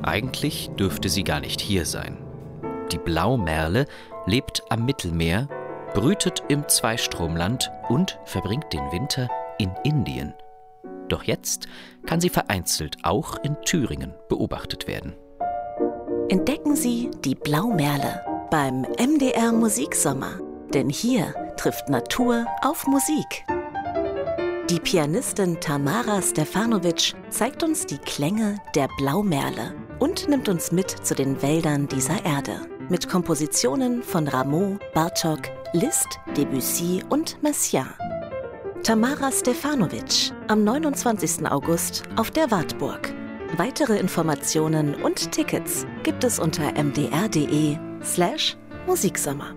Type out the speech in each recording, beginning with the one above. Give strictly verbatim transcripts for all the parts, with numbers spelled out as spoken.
Eigentlich dürfte sie gar nicht hier sein. Die Blaumerle lebt am Mittelmeer, brütet im Zweistromland und verbringt den Winter in Indien. Doch jetzt kann sie vereinzelt auch in Thüringen beobachtet werden. Entdecken Sie die Blaumerle beim M D R Musiksommer. Denn hier trifft Natur auf Musik. Die Pianistin Tamara Stefanovic zeigt uns die Klänge der Blaumerle und nimmt uns mit zu den Wäldern dieser Erde. Mit Kompositionen von Rameau, Bartók, Liszt, Debussy und Messiaen. Tamara Stefanovic am neunundzwanzigsten August auf der Wartburg. Weitere Informationen und Tickets gibt es unter m d r punkt d e slash Musiksommer.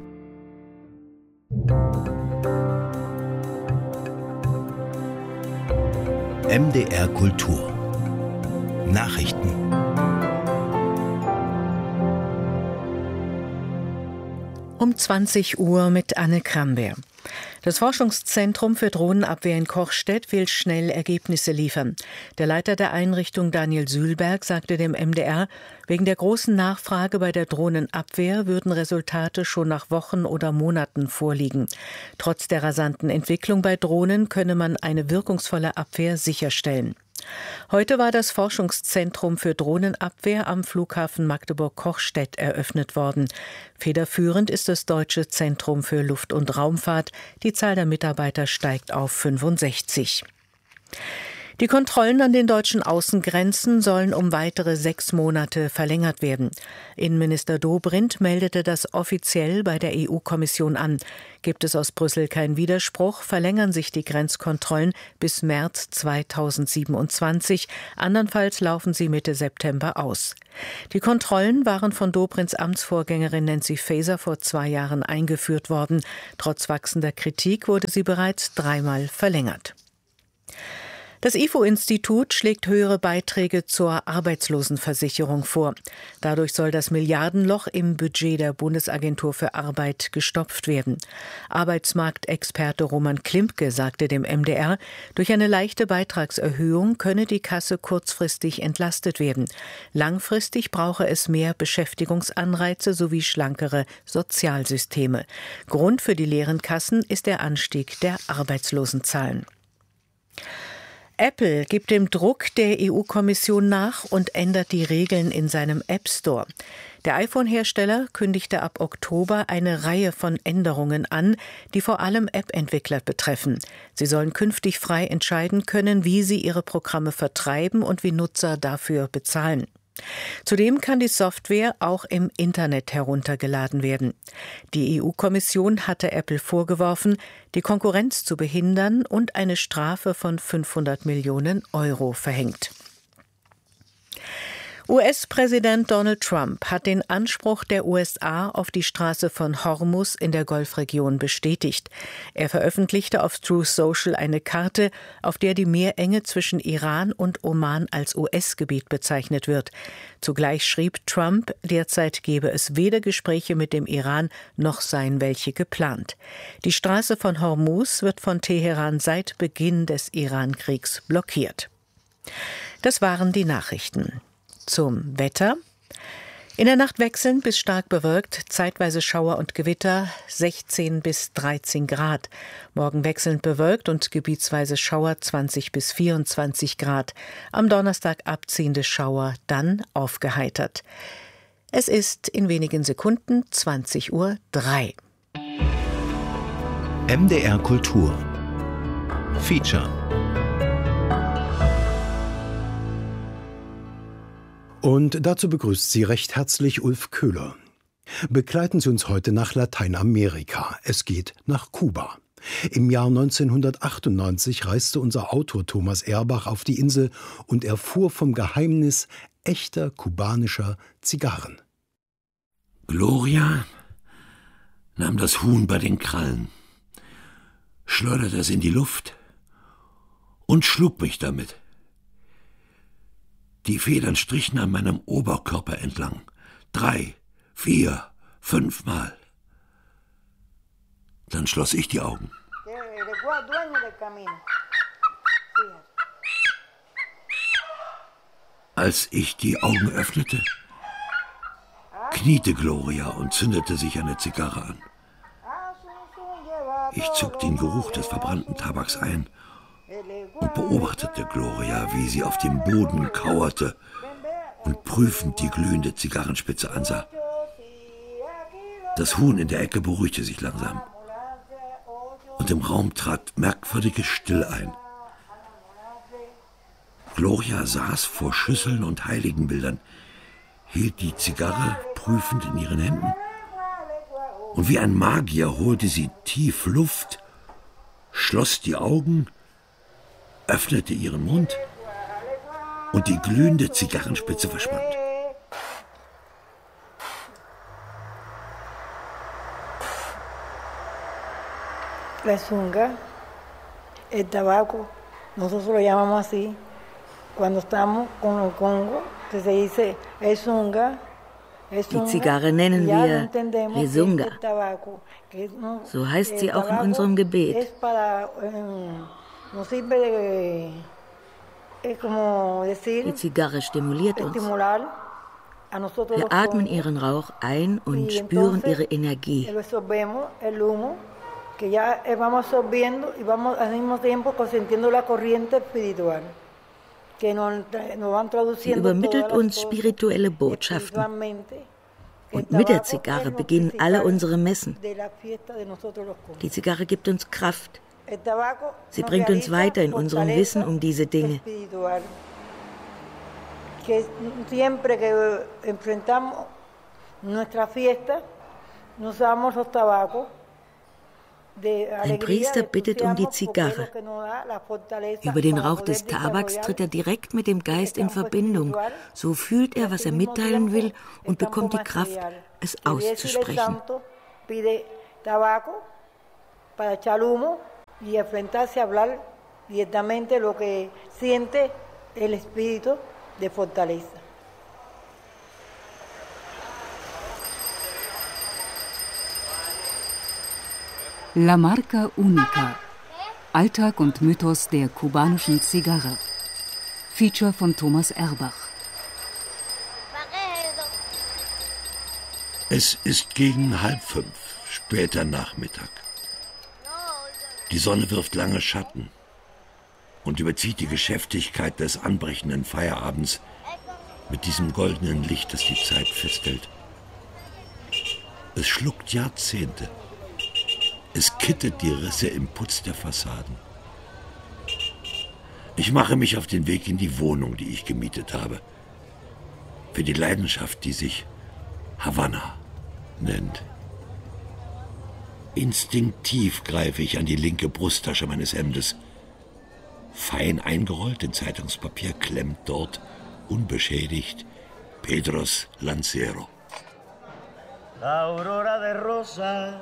M D R Kultur Nachrichten. Um zwanzig Uhr mit Anne Kramberg. Das Forschungszentrum für Drohnenabwehr in Kochstedt will schnell Ergebnisse liefern. Der Leiter der Einrichtung, Daniel Sühlberg, sagte dem M D R, wegen der großen Nachfrage bei der Drohnenabwehr würden Resultate schon nach Wochen oder Monaten vorliegen. Trotz der rasanten Entwicklung bei Drohnen könne man eine wirkungsvolle Abwehr sicherstellen. Heute war das Forschungszentrum für Drohnenabwehr am Flughafen Magdeburg-Kochstedt eröffnet worden. Federführend ist das Deutsche Zentrum für Luft- und Raumfahrt. Die Zahl der Mitarbeiter steigt auf fünfundsechzig. Die Kontrollen an den deutschen Außengrenzen sollen um weitere sechs Monate verlängert werden. Innenminister Dobrindt meldete das offiziell bei der E U-Kommission an. Gibt es aus Brüssel keinen Widerspruch, verlängern sich die Grenzkontrollen bis März zweitausendsiebenundzwanzig. Andernfalls laufen sie Mitte September aus. Die Kontrollen waren von Dobrindts Amtsvorgängerin Nancy Faeser vor zwei Jahren eingeführt worden. Trotz wachsender Kritik wurde sie bereits dreimal verlängert. Das I F O-Institut schlägt höhere Beiträge zur Arbeitslosenversicherung vor. Dadurch soll das Milliardenloch im Budget der Bundesagentur für Arbeit gestopft werden. Arbeitsmarktexperte Roman Klimke sagte dem M D R, durch eine leichte Beitragserhöhung könne die Kasse kurzfristig entlastet werden. Langfristig brauche es mehr Beschäftigungsanreize sowie schlankere Sozialsysteme. Grund für die leeren Kassen ist der Anstieg der Arbeitslosenzahlen. Apple gibt dem Druck der E U-Kommission nach und ändert die Regeln in seinem App Store. Der iPhone-Hersteller kündigte ab Oktober eine Reihe von Änderungen an, die vor allem App-Entwickler betreffen. Sie sollen künftig frei entscheiden können, wie sie ihre Programme vertreiben und wie Nutzer dafür bezahlen. Zudem kann die Software auch im Internet heruntergeladen werden. Die E U-Kommission hatte Apple vorgeworfen, die Konkurrenz zu behindern und eine Strafe von fünfhundert Millionen Euro verhängt. U S-Präsident Donald Trump hat den Anspruch der U S A auf die Straße von Hormuz in der Golfregion bestätigt. Er veröffentlichte auf Truth Social eine Karte, auf der die Meerenge zwischen Iran und Oman als U S-Gebiet bezeichnet wird. Zugleich schrieb Trump, derzeit gebe es weder Gespräche mit dem Iran noch seien welche geplant. Die Straße von Hormuz wird von Teheran seit Beginn des Iran-Kriegs blockiert. Das waren die Nachrichten. Zum Wetter. In der Nacht wechselnd bis stark bewölkt, zeitweise Schauer und Gewitter, sechzehn bis dreizehn Grad. Morgen wechselnd bewölkt und gebietsweise Schauer, zwanzig bis vierundzwanzig Grad. Am Donnerstag abziehende Schauer, dann aufgeheitert. Es ist in wenigen Sekunden zwanzig Uhr drei. M D R Kultur Feature. Und dazu begrüßt Sie recht herzlich Ulf Köhler. Begleiten Sie uns heute nach Lateinamerika. Es geht nach Kuba. Im Jahr neunzehnhundertachtundneunzig reiste unser Autor Thomas Erbach auf die Insel und erfuhr vom Geheimnis echter kubanischer Zigarren. Gloria nahm das Huhn bei den Krallen, schleuderte es in die Luft und schlug mich damit. Die Federn strichen an meinem Oberkörper entlang. Drei, vier, fünfmal. Dann schloss ich die Augen. Als ich die Augen öffnete, kniete Gloria und zündete sich eine Zigarre an. Ich zog den Geruch des verbrannten Tabaks ein und beobachtete Gloria, wie sie auf dem Boden kauerte und prüfend die glühende Zigarrenspitze ansah. Das Huhn in der Ecke beruhigte sich langsam. Und im Raum trat merkwürdige Stille ein. Gloria saß vor Schüsseln und Heiligenbildern, hielt die Zigarre prüfend in ihren Händen und wie ein Magier holte sie tief Luft, schloss die Augen, öffnete ihren Mund und die glühende Zigarrenspitze verschwand. La zunga, el tabaco, nosotros lo llamamos así. Cuando estamos con el Congo, que se dice es zunga. Die Zigarre nennen wir Rezunga. So heißt sie auch in unserem Gebet. Die Zigarre stimuliert uns. Wir atmen ihren Rauch ein und spüren ihre Energie. Sie übermittelt uns spirituelle Botschaften. Und mit der Zigarre beginnen alle unsere Messen. Die Zigarre gibt uns Kraft. Sie bringt uns weiter in unserem Wissen um diese Dinge. Ein Priester bittet um die Zigarre. Über den Rauch des Tabaks tritt er direkt mit dem Geist in Verbindung. So fühlt er, was er mitteilen will und bekommt die Kraft, es auszusprechen. La Marca Única. Alltag und Mythos der kubanischen Zigarre. Feature von Thomas Erbach. Es ist gegen halb fünf, später Nachmittag. Die Sonne wirft lange Schatten und überzieht die Geschäftigkeit des anbrechenden Feierabends mit diesem goldenen Licht, das die Zeit festhält. Es schluckt Jahrzehnte. Es kittet die Risse im Putz der Fassaden. Ich mache mich auf den Weg in die Wohnung, die ich gemietet habe. Für die Leidenschaft, die sich Havanna nennt. Instinktiv greife ich an die linke Brusttasche meines Hemdes. Fein eingerollt in Zeitungspapier klemmt dort, unbeschädigt, Pedros Lancero. Aurora de Rosa.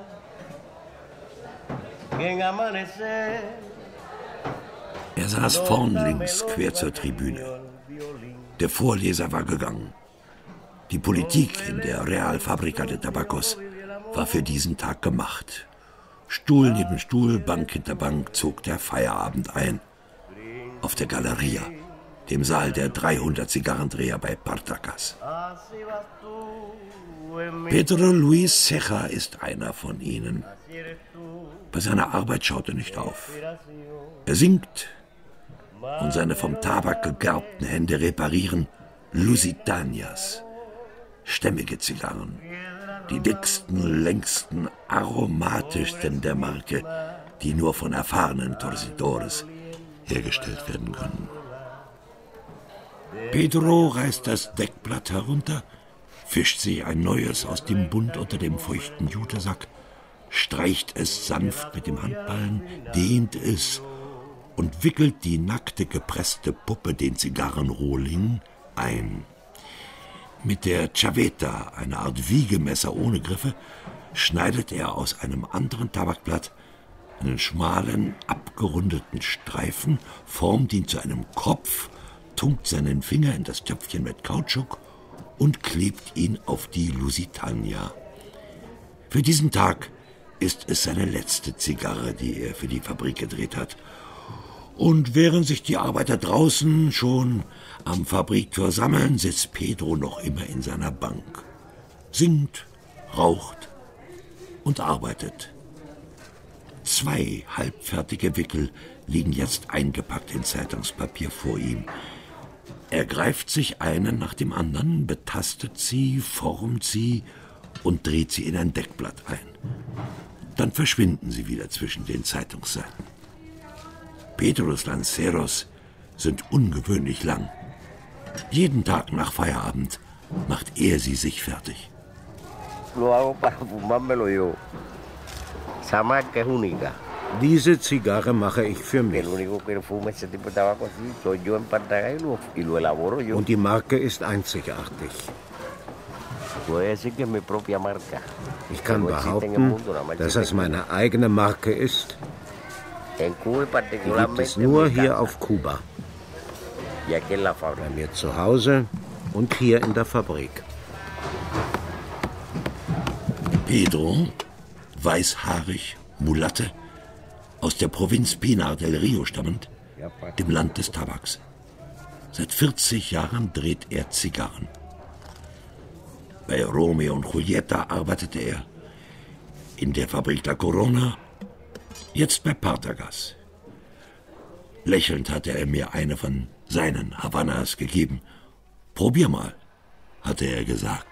Er saß vorn links, quer zur Tribüne. Der Vorleser war gegangen. Die Politik in der Real Fábrica de Tabacos war für diesen Tag gemacht. Stuhl neben Stuhl, Bank hinter Bank zog der Feierabend ein. Auf der Galeria, dem Saal der dreihundert Zigarrendreher bei Partacas. Pedro Luis Ceja ist einer von ihnen. Bei seiner Arbeit schaut er nicht auf. Er singt und seine vom Tabak gegerbten Hände reparieren Lusitanias, stämmige Zigarren, die dicksten, längsten, aromatischsten der Marke, die nur von erfahrenen Torcedores hergestellt werden können. Pedro reißt das Deckblatt herunter, fischt sich ein neues aus dem Bund unter dem feuchten Jutesack, streicht es sanft mit dem Handballen, dehnt es und wickelt die nackte, gepresste Puppe, den Zigarrenrohling, ein. Mit der Chaveta, einer Art Wiegemesser ohne Griffe, schneidet er aus einem anderen Tabakblatt einen schmalen, abgerundeten Streifen, formt ihn zu einem Kopf, tunkt seinen Finger in das Töpfchen mit Kautschuk und klebt ihn auf die Lusitania. Für diesen Tag ist es seine letzte Zigarre, die er für die Fabrik gedreht hat. Und während sich die Arbeiter draußen schon am Fabriktor sammeln, sitzt Pedro noch immer in seiner Bank, singt, raucht und arbeitet. Zwei halbfertige Wickel liegen jetzt eingepackt in Zeitungspapier vor ihm. Er greift sich einen nach dem anderen, betastet sie, formt sie und dreht sie in ein Deckblatt ein. Dann verschwinden sie wieder zwischen den Zeitungsseiten. Pedros Lanceros sind ungewöhnlich lang. Jeden Tag nach Feierabend macht er sie sich fertig. Diese Zigarre mache ich für mich. Und die Marke ist einzigartig. Ich kann behaupten, dass es meine eigene Marke ist. Die gibt es nur hier auf Kuba. Bei mir zu Hause und hier in der Fabrik. Pedro, weißhaarig, Mulatte, aus der Provinz Pinar del Rio stammend, dem Land des Tabaks. Seit vierzig Jahren dreht er Zigarren. Bei Romeo und Julieta arbeitete er, in der Fabrik La Corona, jetzt bei Partagas. Lächelnd hatte er mir eine von seinen Havanas gegeben. Probier mal, hatte er gesagt.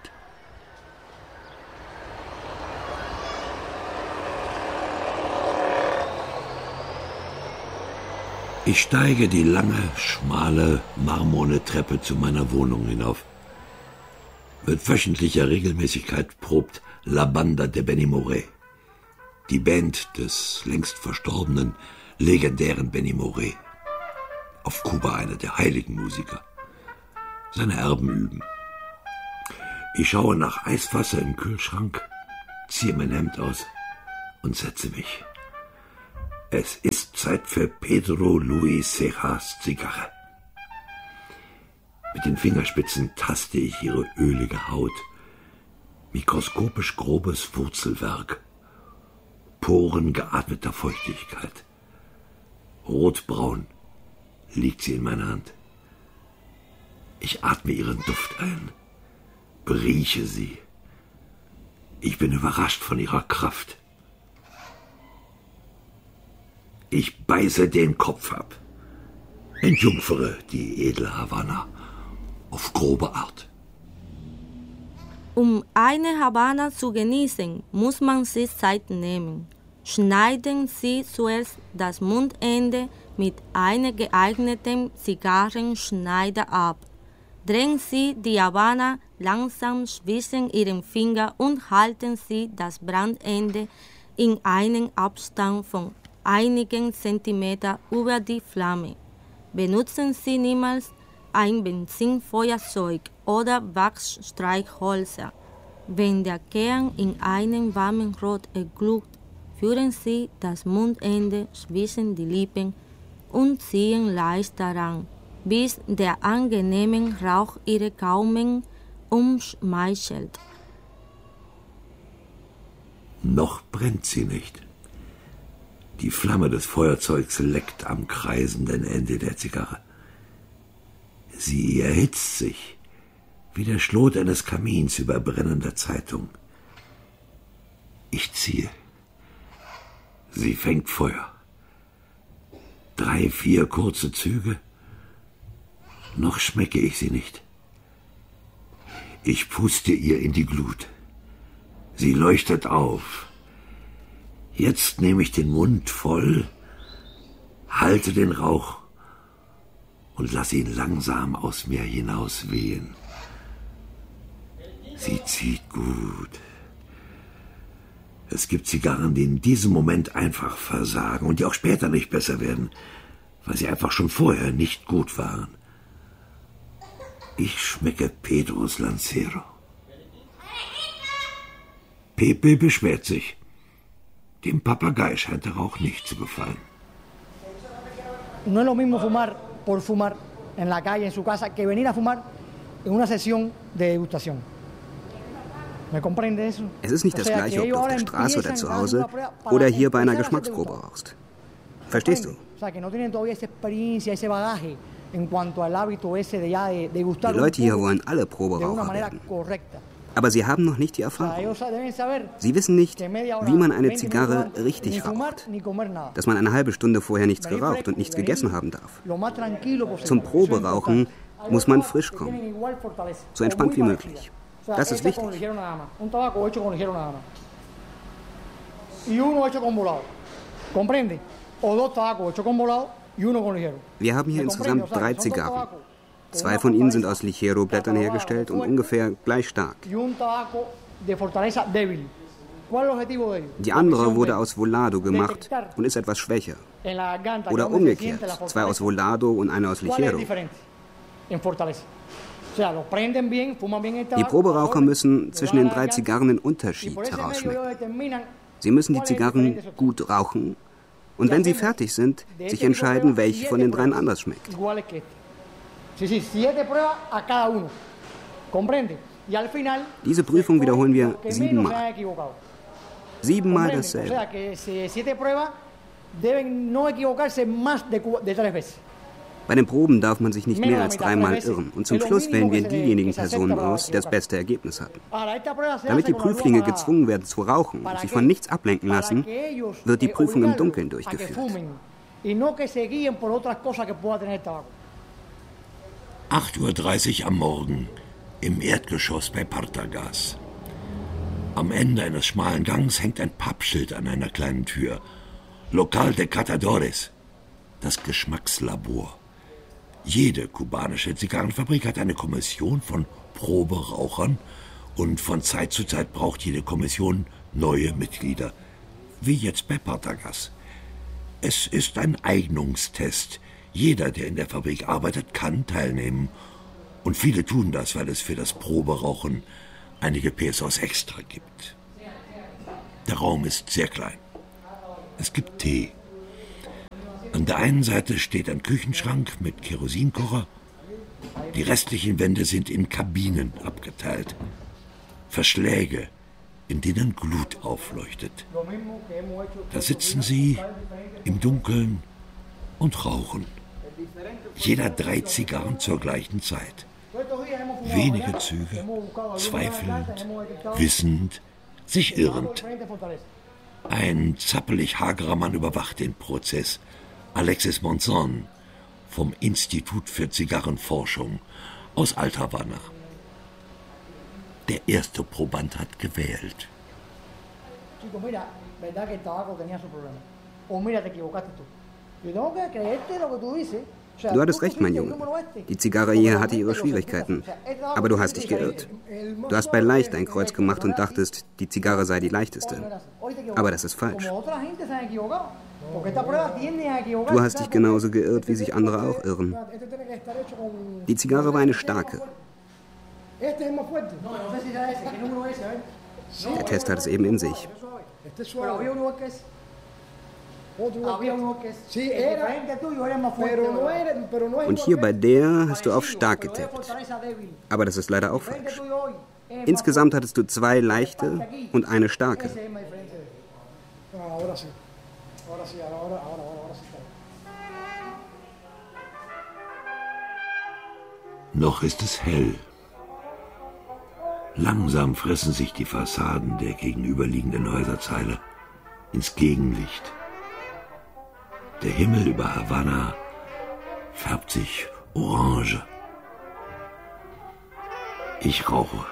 Ich steige die lange, schmale, marmorne Treppe zu meiner Wohnung hinauf. Mit wöchentlicher Regelmäßigkeit probt La Banda de Benny Moré, die Band des längst verstorbenen, legendären Benny Moré. Auf Kuba einer der heiligen Musiker. Seine Erben üben. Ich schaue nach Eiswasser im Kühlschrank, ziehe mein Hemd aus und setze mich. Es ist Zeit für Pedro Luis Cejas Zigarre. Mit den Fingerspitzen taste ich ihre ölige Haut. Mikroskopisch grobes Wurzelwerk. Poren geatmeter Feuchtigkeit. Rotbraun liegt sie in meiner Hand. Ich atme ihren Duft ein, berieche sie. Ich bin überrascht von ihrer Kraft. Ich beiße den Kopf ab, entjungfere die edle Havanna auf grobe Art. Um eine Havanna zu genießen, muss man sich Zeit nehmen. Schneiden Sie zuerst das Mundende mit einem geeigneten Zigarrenschneider ab. Drehen Sie die Havanna langsam zwischen Ihren Fingern und halten Sie das Brandende in einem Abstand von einigen Zentimeter über die Flamme. Benutzen Sie niemals ein Benzinfeuerzeug oder Wachsstreichhölzer. Wenn der Kern in einem warmen Rot erglüht, führen Sie das Mundende zwischen die Lippen und ziehen leicht daran, bis der angenehme Rauch Ihre Gaumen umschmeichelt. Noch brennt sie nicht. Die Flamme des Feuerzeugs leckt am kreisenden Ende der Zigarre. Sie erhitzt sich, wie der Schlot eines Kamins über brennender Zeitung. Ich ziehe. Sie fängt Feuer. Drei, vier kurze Züge. Noch schmecke ich sie nicht. Ich puste ihr in die Glut. Sie leuchtet auf. Jetzt nehme ich den Mund voll, halte den Rauch und lasse ihn langsam aus mir hinaus wehen. Sie zieht gut. Es gibt Zigarren, die in diesem Moment einfach versagen und die auch später nicht besser werden, weil sie einfach schon vorher nicht gut waren. Ich schmecke Pedros Lancero. Pepe beschwert sich. Dem Papagei scheint der Rauch nicht zu gefallen. No es lo mismo fumar por fumar en la calle, en su casa, que venir a fumar en una sesión de degustación. ¿Me comprende eso? Es ist nicht das Gleiche, ob du auf der Straße oder zu Hause oder hier bei einer Geschmacksprobe rauchst. Verstehst du? Die Leute hier wollen alle Proberaucher werden. Aber sie haben noch nicht die Erfahrung. Sie wissen nicht, wie man eine Zigarre richtig raucht. Dass man eine halbe Stunde vorher nichts geraucht und nichts gegessen haben darf. Zum Proberauchen muss man frisch kommen. So entspannt wie möglich. Das ist wichtig. Wir haben hier insgesamt drei Zigarren. Zwei von ihnen sind aus Ligero-Blättern hergestellt und ungefähr gleich stark. Die andere wurde aus Volado gemacht und ist etwas schwächer. Oder umgekehrt, zwei aus Volado und eine aus Ligero. Die Proberaucher müssen zwischen den drei Zigarren den Unterschied herausschmecken. Sie müssen die Zigarren gut rauchen und wenn sie fertig sind, sich entscheiden, welche von den dreien anders schmeckt. Diese Prüfung wiederholen wir siebenmal. Siebenmal dasselbe. Bei den Proben darf man sich nicht mehr als dreimal irren. Und zum Schluss wählen wir diejenigen Personen aus, die das beste Ergebnis hatten. Damit die Prüflinge gezwungen werden zu rauchen und sich von nichts ablenken lassen, wird die Prüfung im Dunkeln durchgeführt. acht Uhr dreißig am Morgen im Erdgeschoss bei Partagas. Am Ende eines schmalen Gangs hängt ein Pappschild an einer kleinen Tür. Local de Catadores, das Geschmackslabor. Jede kubanische Zigarrenfabrik hat eine Kommission von Proberauchern und von Zeit zu Zeit braucht jede Kommission neue Mitglieder, wie jetzt bei Partagas. Es ist ein Eignungstest. Jeder, der in der Fabrik arbeitet, kann teilnehmen. Und viele tun das, weil es für das Proberauchen einige Pesos extra gibt. Der Raum ist sehr klein. Es gibt Tee. An der einen Seite steht ein Küchenschrank mit Kerosinkocher. Die restlichen Wände sind in Kabinen abgeteilt. Verschläge, in denen Glut aufleuchtet. Da sitzen sie im Dunkeln und rauchen. Jeder drei Zigarren zur gleichen Zeit. Wenige Züge, zweifelnd, wissend, sich irrend. Ein zappelig hagerer Mann überwacht den Prozess. Alexis Monzon vom Institut für Zigarrenforschung aus Alt-Havanna. Der erste Proband hat gewählt. Du hattest recht, mein Junge. Die Zigarre hier hatte ihre Schwierigkeiten. Aber du hast dich geirrt. Du hast bei leicht ein Kreuz gemacht und dachtest, die Zigarre sei die leichteste. Aber das ist falsch. Du hast dich genauso geirrt, wie sich andere auch irren. Die Zigarre war eine starke. Der Test hat es eben in sich. Und hier bei der hast du auf stark getippt. Aber das ist leider auch falsch. Insgesamt hattest du zwei leichte und eine starke. Noch ist es hell. Langsam fressen sich die Fassaden der gegenüberliegenden Häuserzeile ins Gegenlicht. Der Himmel über Havanna färbt sich orange. Ich rauche.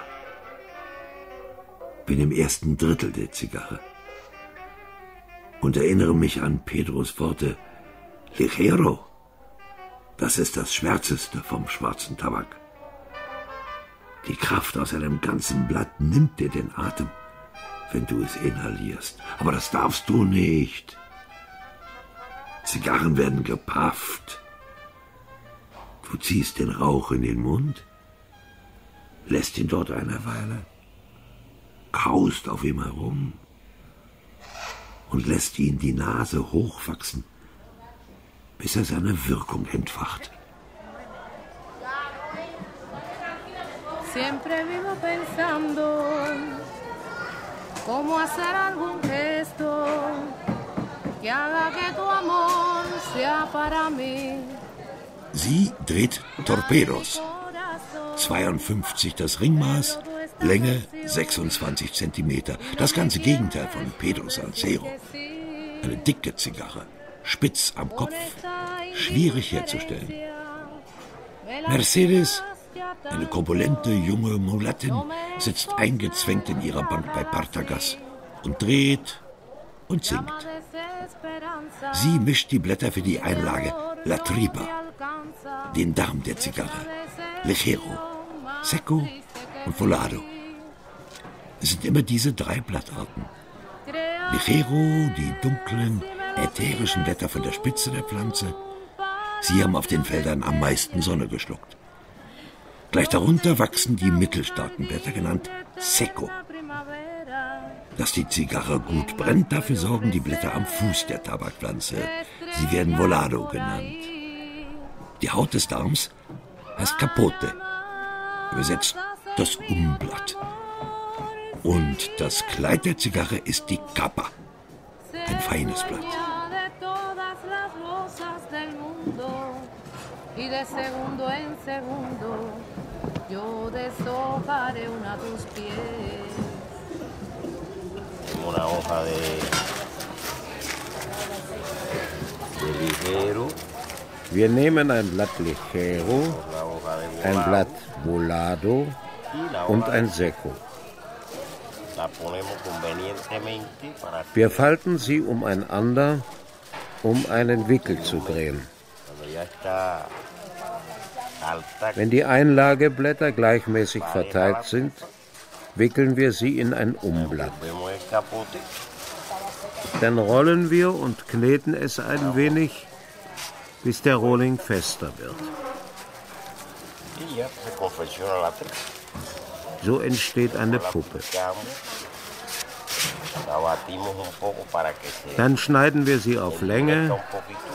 Bin im ersten Drittel der Zigarre und erinnere mich an Pedros Worte: Ligero, das ist das Schwärzeste vom schwarzen Tabak. Die Kraft aus einem ganzen Blatt nimmt dir den Atem, wenn du es inhalierst. Aber das darfst du nicht. Zigarren werden gepafft. Du ziehst den Rauch in den Mund, lässt ihn dort eine Weile, kaust auf ihm herum und lässt ihn die Nase hochwachsen, bis er seine Wirkung entfacht. Siempre vivo pensando cómo hacer algún gesto Sie dreht Torpedos. zweiundfünfzig das Ringmaß, Länge sechsundzwanzig Zentimeter. Das ganze Gegenteil von Pedro Salcero. Eine dicke Zigarre, spitz am Kopf, schwierig herzustellen. Mercedes, eine korpulente junge Mulattin, sitzt eingezwängt in ihrer Bank bei Partagas und dreht und singt. Sie mischt die Blätter für die Einlage La Tripa, den Darm der Zigarre, Ligero, Seco und Volado. Es sind immer diese drei Blattarten. Ligero, die dunklen, ätherischen Blätter von der Spitze der Pflanze. Sie haben auf den Feldern am meisten Sonne geschluckt. Gleich darunter wachsen die mittelstarken Blätter, genannt Seco. Dass die Zigarre gut brennt, dafür sorgen die Blätter am Fuß der Tabakpflanze. Sie werden Volado genannt. Die Haut des Darms heißt Capote, übersetzt das Umblatt. Und das Kleid der Zigarre ist die Capa, ein feines Blatt. Wir nehmen ein Blatt Ligero, ein Blatt Volado und ein Seco. Wir falten sie umeinander, um einen Wickel zu drehen. Wenn die Einlageblätter gleichmäßig verteilt sind, wickeln wir sie in ein Umblatt. Dann rollen wir und kneten es ein wenig, bis der Rohling fester wird. So entsteht eine Puppe. Dann schneiden wir sie auf Länge